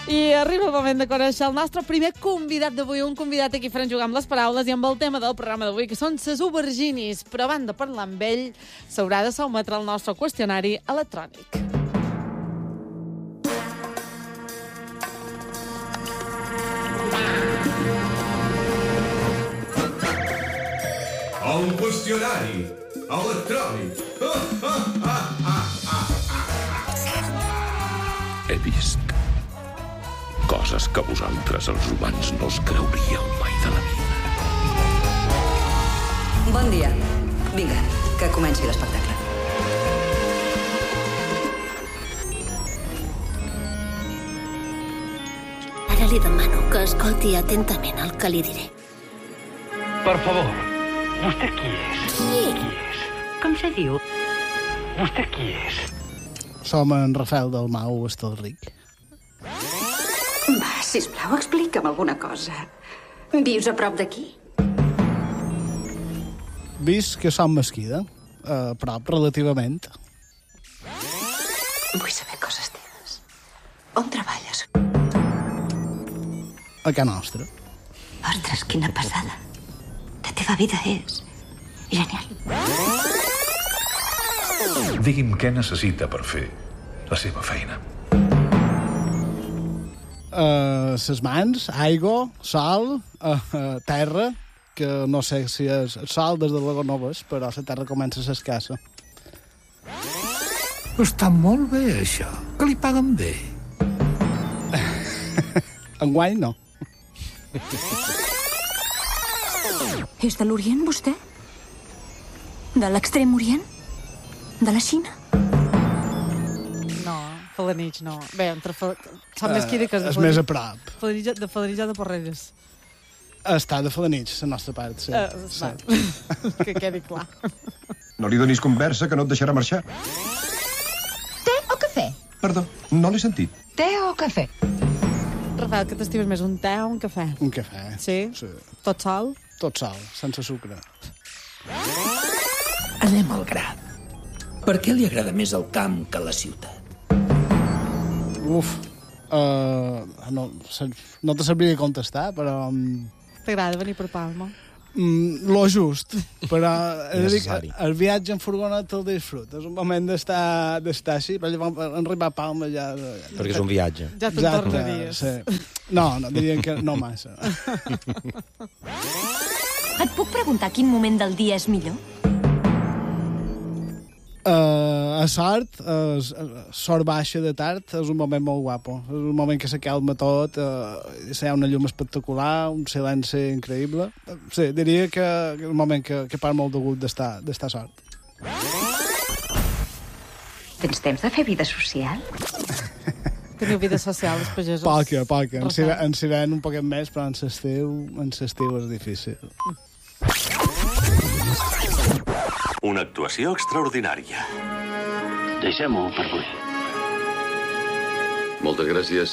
I arriba el moment de conèixer el nostre primer convidat d'avui, un convidat a qui farem jugar amb les paraules i amb el tema del programa d'avui, que són ses auberginis. Però abans de parlar amb ell, s'haurà de sotmetre el nostre qüestionari electrònic. El qüestionari electrònic. He vist coses que vosaltres, els humans, no us creuríeu mai de la vida. Bon dia. Vinga, que comenci l'espectacle. Ara li demano que escolti atentament el que li diré. Per favor, vostè qui és? Qui és? Com se diu? Vostè qui és? Som en Rafael Dalmau Estalric. Va, sisplau, explica'm alguna cosa. Vius a prop d'aquí? Vist que som Mesquida, a prop, relativament. Vull saber coses teves. On treballes? A casa nostra. Ostres, quina passada. La teva vida és genial. Digui'm què necessita per fer la seva feina. Ses mans, aigua, sol, terra, que no sé si és el sol des de l'Ago Noves, però la terra comença a ser escassa. Està molt bé, això. Que li paguen bé. Enguany, no. És de l'Orient, vostè? De l'extrem Orient? De la Xina? No, Felanitx no. Bé, entre som Mesquida que és de És més a prop. Felanitx de Porreres. Està de Felanitx, la nostra part, sí. Sí. Que quedi clar. No li donis conversa, que no et deixarà marxar. Té o cafè? Perdó, no l'he sentit. Té o cafè? Rafael, que t'estimes més, un te o un cafè? Un cafè. Sí? Sí. Tot sol? Tot sol, sense sucre. Anem al gra. Per què li agrada més el camp que la ciutat? Uf, no te sabria contestar, però... T'agrada venir per Palma? Lo just, però Necessari. el viatge en furgoneta el disfrut. És un moment d'estar així, però llavors arribar a Palma ja... Perquè és un viatge. Ja te'n tornaries. Sí. No, dirien que no massa. Et puc preguntar quin moment del dia és millor? A sort, sort baixa de tard, és un moment molt guapo. És un moment que se calma tot, hi ha una llum espectacular, un silenci increïble. Sí, diria que és un moment que part molt de gust d'estar sort. Tens temps de fer vida social? Teniu vida social, els pagesos? Poca. Ens hi ven un poquet més, però en l'estiu és difícil. Una actuació extraordinària. Deixem-ho per avui. Moltes gràcies.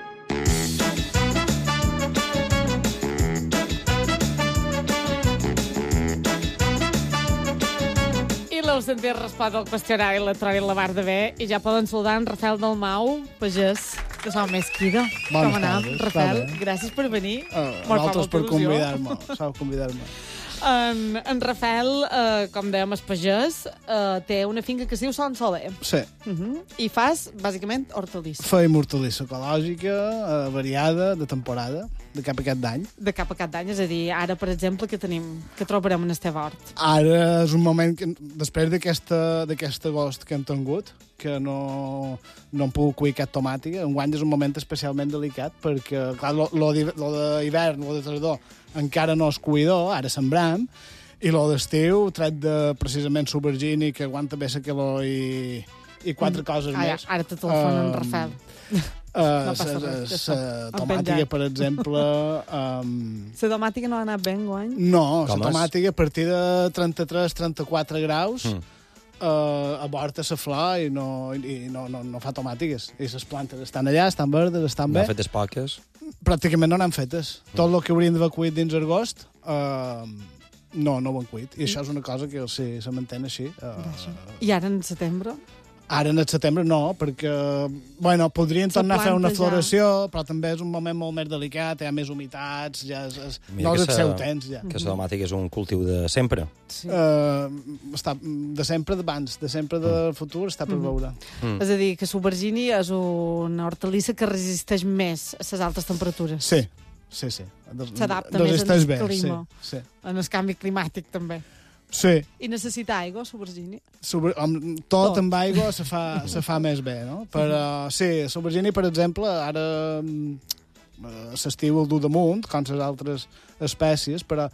I l'heu sentit respondre al qüestionari electrònic la Mar de Bé i ja poden saludar en Rafael Dalmau, pagès, que som Mesquida. Bones Com anem, tardes, Rafael? està bé. Gràcies per venir. Vosaltres per convidar-me, sabeu convidar-me. En Rafael, com dèiem, és pagès, té una finca que es diu Son Soler. Sí. I fas, bàsicament, hortalissa. Feim hortalissa ecològica, variada, de temporada, de cap a aquest d'any. De cap a cap d'any, és a dir, ara, per exemple, que trobarem en el teu hort? Ara és un moment que, després d'aquest agost que hem tingut, que no hem pogut cuir cap tomàtica, enguany és un moment especialment delicat, perquè, clar, lo d'hivern, lo de tardor, encara no és cuidor, ara sembram, i lo d'estiu, tret de precisament l'aubergini, que aguanta bé la calor i quatre coses més. Ara te telefona en Rafael. La tomàtica, per exemple... La tomàtica no ha anat bé enguany? No, la tomàtica a partir de 33-34 graus aborta la flor i no fa tomàtiques. I les plantes estan allà, estan verdes, estan bé. N'han fetes poques? Pràcticament no n'han fetes. Tot el que haurien d'haver cuit dins agost no ho han cuit. I això és una cosa que se mantén així. I ara en setembre? Ara, en el setembre, no, perquè, bueno, podrien tornar a fer una planta ja. floració, però també és un moment molt més delicat, hi ha més humitats, ja Mira no és que el seu temps, ja. Que la tomàtica és un cultiu de sempre. Sí. Està de sempre d'abans, de sempre del futur, està per veure. És a dir, que l'aubergine és una hortalissa que resisteix més a les altes temperatures. Sí. S'adapta més Resisteix al bé, clima. Sí. En el canvi climàtic, també. Sí. I necessita aigua, l'aubergine? Tot amb aigua se fa més bé, no? Però, sí, l'aubergine, per exemple, ara l'estiu el du damunt, com les altres espècies, però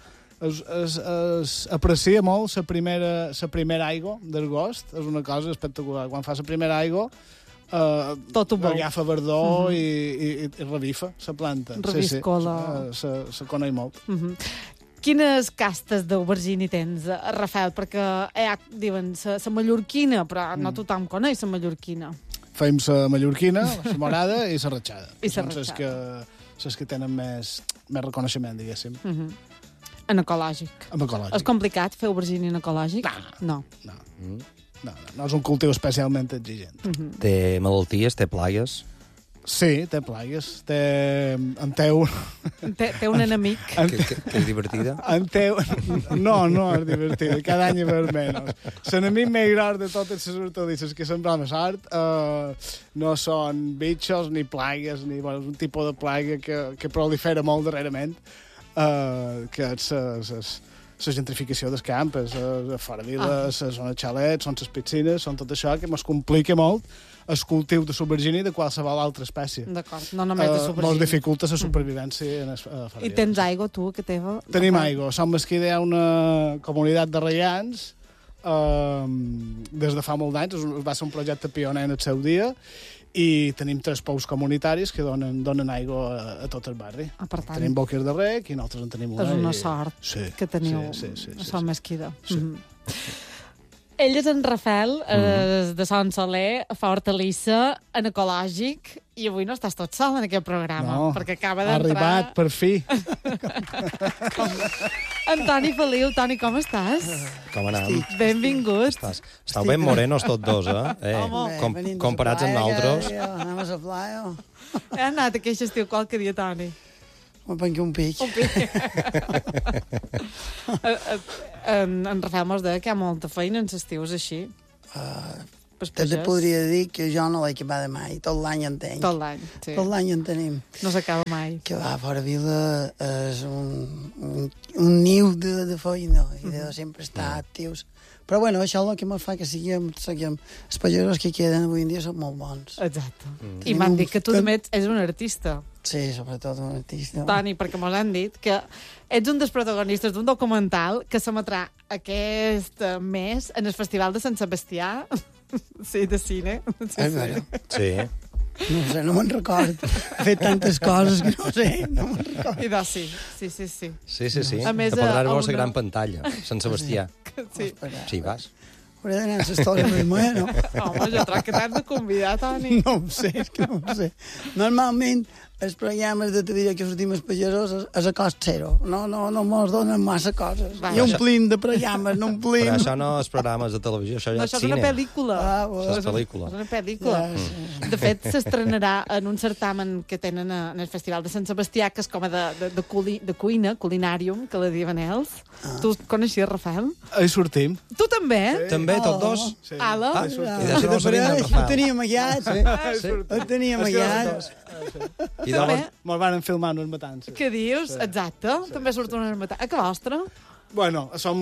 es aprecia molt la primera aigua d'agost, és una cosa espectacular. Quan fa la primera aigua, tot ho vol. agafa verdor i revifa la planta. Reviscola. Se coneix molt. Quines castes d'aubergine tens, Rafael? Perquè diuen la mallorquina, però no tothom coneix la mallorquina. Fem la mallorquina, la morada i la ratxada. I la Són les que tenen més reconeixement, diguéssim. En ecològic. En ecològic. És complicat fer aubergine en ecològic? No. No és un cultiu especialment exigent. Té malalties, té plagues. Sí, té plagues. Té un enemic. Que és divertida. No és divertida. Cada any hi va menys. L'enemic més gros de totes les hortalisses que sembrem a sort no són bitxos ni plagues, ni un tipus de plaga que prolifera molt darrerament, que és la gentrificació dels campos, fora viles, són els xalets, són les piscines, són tot això que ens complica molt el cultiu de l'aubergine i de qualsevol altra espècie. D'acord, no només de l'aubergine. Ens dificulta la supervivència en fora. I tens aigua, tu, que teva? Tenim aigua. Som Mesquida, hi ha una comunitat de regants des de fa molt d'anys. Va ser un projecte pioner en el seu dia i tenim 3 pous comunitaris que donen aigua a tot el barri. Per tant, tenim boques de rec i nosaltres en tenim una. És una sort que teniu a Son Mesquida. Ell és en Rafael, de Son Soler, fa hortalissa en ecològic, i avui no estàs tot sol en aquest programa, perquè acaba d'entrar... Ha arribat, per fi. Toni Feliu. Toni, com estàs? Com anem? Benvingut. Estàu ben morenos tots dos, comparats amb nosaltres. Anem a la playa. He anat aquest estiu qualque dia, Toni. Me pengi un pic. En Rafael mos deia que hi ha molta feina en l'estiu, és així. Te podria dir que jo no l'he acabat mai. Tot l'any en tenc. Tot l'any, sí. Tot l'any en tenim. No s'acaba mai. Que va, fora vila és un niu de feina i de sempre estar actius. Però bueno, això és el que ens fa que siguem els pagesos que queden avui en dia són molt bons. Exacte. I m'han dit que tu també ets un artista. Sí, sobretot un artista. Toni, perquè mos han dit que ets un dels protagonistes d'un documental que s'emetrà aquest mes en el Festival de Sant Sebastià. Sí, de cine. És vera. Sí. No sé, no me'n record. He fet tantes coses que no sé, no me'n record. I doncs sí. Sí. A més, que podràs veure la gran pantalla, Sant Sebastià. Sí. Sí, vas. Hauré d'anar a l'història més moja, no? Home, jo crec que t'has de convidar, Toni. No ho sé, és que no ho sé. Normalment, els programes de televisió que sortim els pagesos és a cost zero. No mos donen massa coses. I omplim de programes, no omplim... Però això no és programes de televisió, això ja és cine. Això és una pel·lícula. És pel·lícula. És una pel·lícula. De fet, s'estrenarà en un certamen que tenen en el Festival de Sant Sebastià, que és com a de cuina, culinàrium, que la diuen ells. Tu coneixies, Rafael? Hi sortim. Tu també? També, tots dos? Sí. Ala? I d'això no ho sabia en Rafael. Ho tenia amagat. Ho tenia amagat. I doncs... Me'l van filmar unes matances. Què dius? Exacte. També surt unes matances. A que vostra? Bueno, som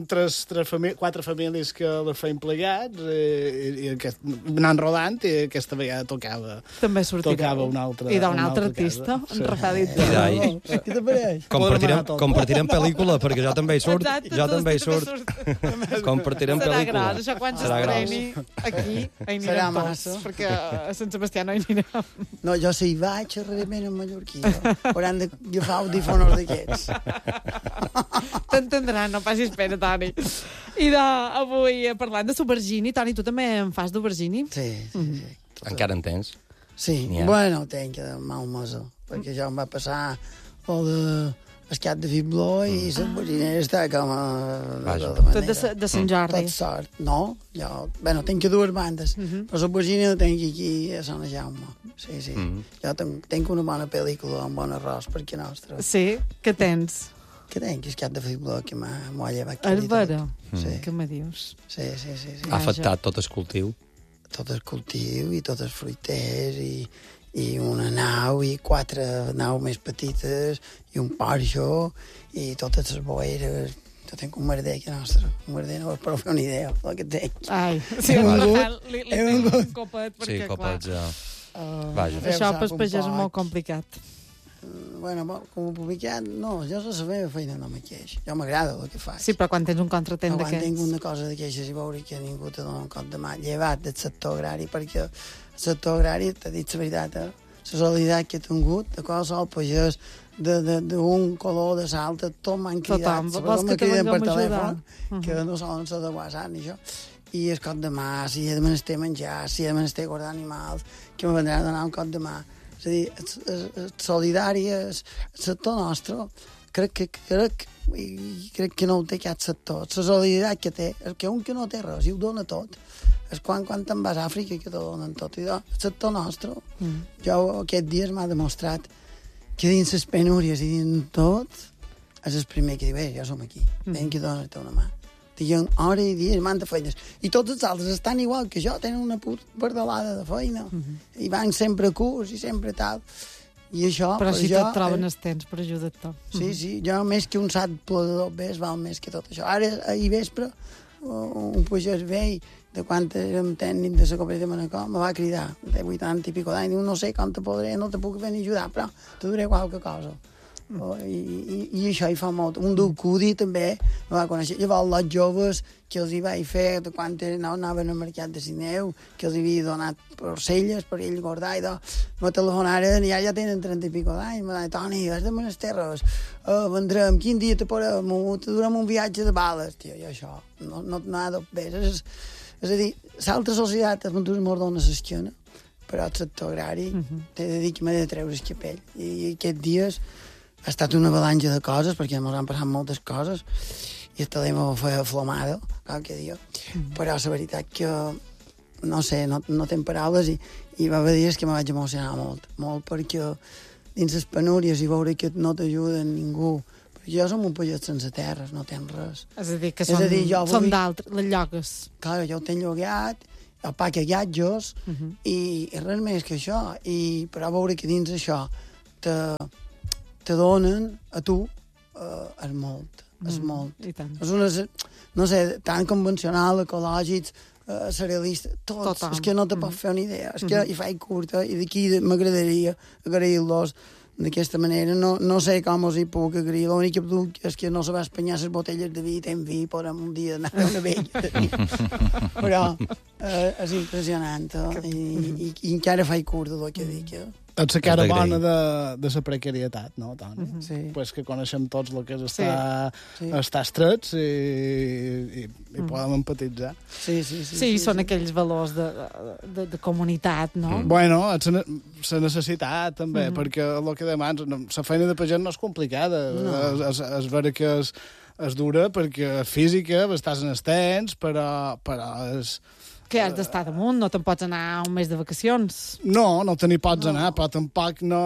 4 famílies que les feim plegats i anant rodant i aquesta vegada també tocava un altre... I d'un altre artista, en Rafael Itza. Què t'apareix? Compartirem pel·lícula, perquè jo també hi surt. Exacte, jo també hi surt. Compartirem pel·lícula. Serà gros, això quan s'estreni aquí, hi anirem tots, perquè a Sant Sebastià no hi anirem. No, jo si hi vaig, xerraré en mallorquí. Hauran d'agafar audífonos d'aquests. T'entendran, no passis pena, Toni. I avui, parlant de l'aubergine, Toni, tu també en fas d'aubergine? Sí. Encara en tens? Sí, bueno, tenc mal mosa, perquè ja em va passar el el cap de fibló i la bocinera està com Tot de Sant Jordi. Tot sort. No, jo... Bueno, tinc dues bandes, però la bocina la tinc aquí a Sant Jaume. Sí. Jo tinc una bona pel·lícula, un bon arròs per aquí nostre. Sí? Què tens? Que tinc el cap de fibló que m'ha llevat. És vera? Què me dius? Sí. Ha afectat tot el cultiu? Tot el cultiu i tots els fruiters i una nau i 4 naus més petites i un porxo i totes les boeres. Jo tinc un merder aquí nostre. Un merder no us podeu fer una idea del que tinc. Ai, sí, el Rafael li tinc un copet, perquè, sí, copets, ja. Vaja. Això pel pagès és molt complicat. Bueno, com a publicat, no, jo la meva feina no me queix. Jo m'agrada el que faig. Sí, però quan tens un contratent d'aquests... Quan tinc una cosa d'aquestes i veure que ningú te dona un cop de mà, llevat del sector agrari, perquè el sector agrari, t'ha dit la veritat, la solidaritat que he tingut, de qualsevol pagès, d'un color, de salta, tot m'han cridat. Vols que te vinguem a ajudar? Que no solen ser de WhatsApp ni això. I el cop de mà, si he de menester menjar, si he de menester guardar animals, que me vendran a donar un cop de mà. És a dir, el solidari, el sector nostre, crec que no ho té cap sector. La solidaritat que té, és que un que no té res i ho dona tot, és quan te'n vas a Àfrica que te donen tot. I el sector nostre, jo aquests dies m'ha demostrat que dins les penúries i dins tot, és el primer que diu, jo som aquí, vinc que donar-te una mà. Diguen hores i dies, manta feines. I tots els altres estan igual que jo, tenen una pardalada de feina. I van sempre a curs i sempre tal. I això... Però si tot troben els temps per ajudar-te. Sí, jo més que un sac ple de 2 bes val més que tot això. Ara, ahir vespre, un pagès vell, de quan érem tècnic de la cooperativa Manacor, me va cridar, de 80 i pico d'any, diu, no sé com te podré, no te puc venir a ajudar, però te duré qualque cosa. I això hi fa molt. Un del Cudi també me va conèixer. Llavors els joves que els hi vaig fer quan anaven al mercat de Sineu, que els havia donat porcelles per ell guardar i me telefonaren i ja tenen 30 i pico d'anys. Me deien, Toni, has de menesteres, vendrem, quin dia te durem un viatge de bales. Tio, i això no ha de més. És a dir, l'altra societat ens molt dona l'esquena, però el sector agrari t'he de dir que m'he de treure el capell. I aquests dies ha estat una avalanxa de coses, perquè ens han passat moltes coses, i el telèfon va fer flomada, qualque dia. Però la veritat que, no sé, no tenc paraules, i va haver dies que me vaig emocionar molt, perquè dins les penúries i veure que no t'ajuda ningú, perquè jo som un pagès sense terres, no tenc res. És a dir, que són d'altres, les llogues. Clar, jo ho tenc llogat, el pa que llatjos, i res més que això, però veure que dins això te donen a tu és molt. I tant. És una, no sé, tan convencional, ecològics, cerealistes, tots. És que no te pots fer una idea. És que hi faig curta i d'aquí m'agradaria agrair-los d'aquesta manera. No sé com us hi puc agrair. L'únic que puc és que no se va espanyar les botelles de vi, ten vi, podem un dia anar a una vella. Però és impressionant. I encara faig curta del que dic. És la cara bona de la precarietat, no, Toni? Sí. Pues que coneixem tots el que és estar estrets i podem empatitzar. Sí, són aquells valors de comunitat, no? Bueno, la necessitat, també, perquè el que demans, la feina de pagès no és complicada. És vera que és dura, perquè és física, estàs en els temps, però és... Que has d'estar damunt, no te'n pots anar un mes de vacacions. No te n'hi pots anar, però tampoc no...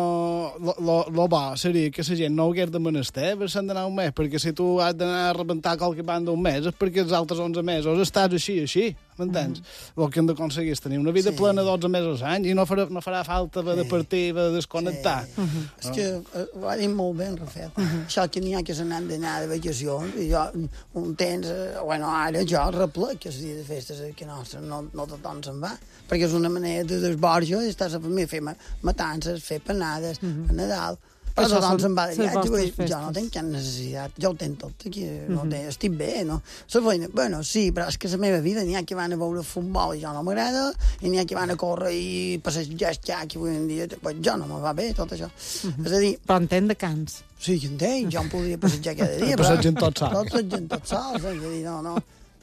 Lo bo seria que la gent no hagués de menester s'han d'anar un mes, perquè si tu has d'anar a rebentar qualque banda un mes és perquè els altres 11 mesos estàs així, m'entens? El que hem d'aconseguir és tenir una vida plena 12 mesos l'any i no farà falta de partir, de desconnectar. És que ho ha dit molt bé, Rafael. Això que n'hi ha que se n'han d'anar de vacacions, i jo un temps... Bueno, ara jo replec els dies de festes aquí nostres, no tothom se'n va, perquè és una manera de desborjo i estar a la família, fer matances, fer panades, a Nadal, però tothom se'n va de viatge, jo no tinc cap necessitat, jo ho tenc tot aquí, estic bé, no? Bueno, sí, però és que la meva vida n'hi ha que van a veure futbol i jo no m'agrada, i n'hi ha que van a córrer i passejar que avui en dia, jo no me va bé tot això. És a dir... Però entenc de cants. Sí, jo entenc, jo em podria passejar cada dia, però... Passegen tots sols. Passegen tots sols, és a dir, no.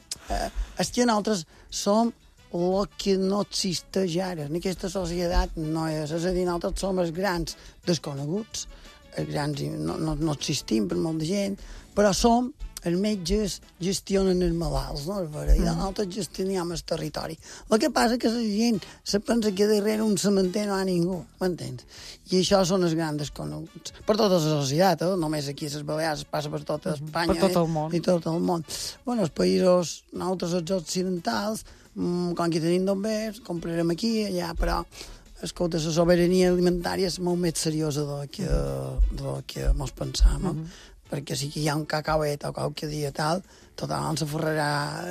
És que nosaltres som el que no existeix ara. En aquesta societat no és. És a dir, nosaltres som els grans desconeguts els grans no existim per molta gent, però els metges gestionen els malalts, no? I nosaltres gestionem el territori. El que passa que la gent se pensa que darrere un cementer no hi ha ningú, m'entens? I això són els grans desconeguts. Per tota la societat, només aquí a les Balears passa per tota Espanya. Per tot el món. I tot el món. Bueno, els països, nosaltres els occidentals, com que tenim bombers, comprarem aquí i allà, però escolta, la sobirania alimentària és molt més seriosa del que mos pensam, perquè si hi ha un cacauet o qualque dia tal, tothom se forrarà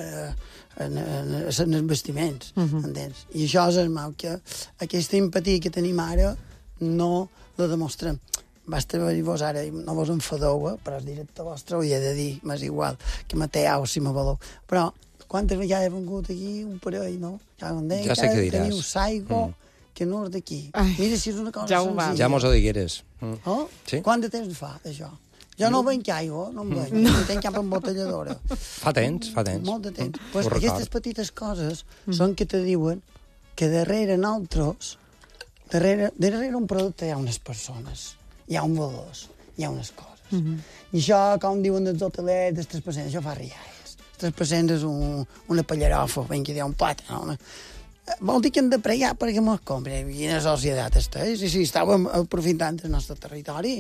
en els vestiments, entens? I això és el mal, que aquesta empatia que tenim ara no la demostrem. Basta dir vos ara, no vos enfadeu, però el director vostre ho he de dir, m'és igual, que mateau si me voleu. Però quantes vegades he vengut aquí un parell, no? Ja sé què diràs. Teniu saigo, que no és d'aquí. Mira si és una cosa senzilla. Ja mos ho digueres. Sí? Quant de temps fa, d'això? Jo no venc aigua, no em venc. No tenc cap embotelladora. Fa temps. Molt de temps. Pues aquestes petites coses són que te diuen que darrere nosaltres, darrere un producte hi ha unes persones, hi ha un valors, hi ha unes coses. I això, com diuen els hotelers, dels 3%, això fa rialles. El 3% és una pallarofa, ben que hi ha un plat, no? Vol dir que hem de pregar perquè mos compren. Quina societat està? I si estàvem aprofitant del nostre territori,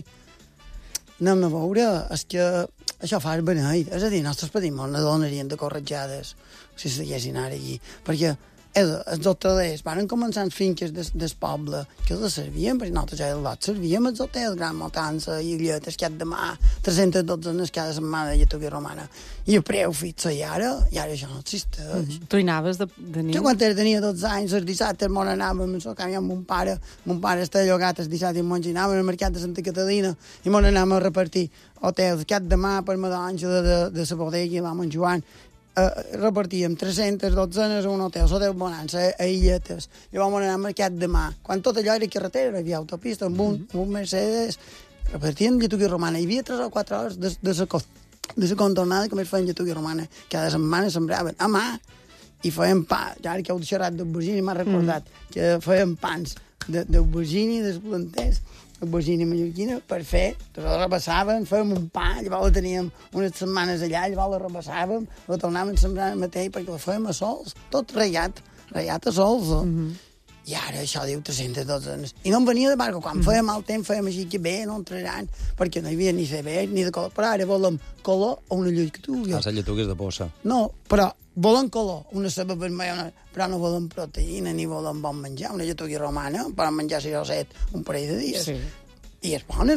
anem a veure, és que això fa el beneit. És a dir, nostres petits no donarien de corretjades si estiguessin ara aquí. Perquè els hotelers van començar en finques del poble que els servien, perquè nosaltres ja del lot servíem els hotels, Gran Matança, Illetes, Cat de Mà, 312 cada setmana de Lletuga Romana. I el preu fix, i ara això no existeix. Tu hi anaves de nit? Jo quan tenia 12 anys, els dissabtes m'on anàvem, amb mon pare està llogat els dissabtes i m'on anàvem al mercat de Santa Catalina i m'on anàvem a repartir hotels, Cat de Mà, per Madonja, de la bodega, vam en Joan, repartíem 300 dotzenes a un hotel, l'hotel Bonança, a Illetes, i vam anar al mercat de Mà. Quan tot allò era carretera, hi havia autopista, amb un Mercedes, repartíem Lletuga Romana. Hi havia 3 o 4 hores de la contornada que més feien Lletuga Romana. Cada setmana sembraven a mà i feien pa. Ja ara que heu xerrat d'aubergini m'ha recordat que feien pans d'aubergini, d'esplanters, aubergini mallorquina, per fer, la repassaven, fèiem un pa, llavors la teníem unes setmanes allà, llavors la repassàvem, la tornàvem a sembrar el mateix perquè la fèiem a sols, tot ratllat a sols. I ara això diu 300 dotzenes. I no em venia de barco, quan feia mal temps, fèiem així que bé, no entraran, perquè no hi havia ni ceber ni de color, però ara volem color o una lletuga. La lletuga és de bossa. No, però volen color, una ceba vermella, però no volen proteïna ni volen bon menjar. Una lletuga romana, poden menjar 6 o 7 un parell de dies. Sí. I és bona,